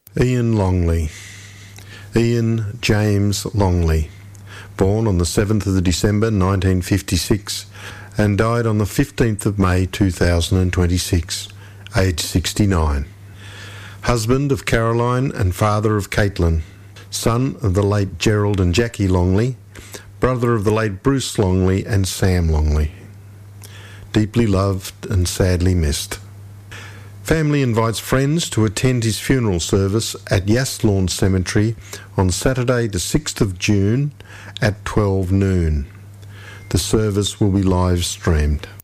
Ian Longley. Ian James Longley, born on the 7th of December 1956 and died on the 15th of May 2026, aged 69. Husband of Caroline and father of Caitlin, son of the late Gerald and Jackie Longley, brother of the late Bruce Longley and Sam Longley. Deeply loved and sadly missed. Family invites friends to attend his funeral service at Yaslawn Cemetery on Saturday the 6th of June at 12 noon. The service will be live streamed.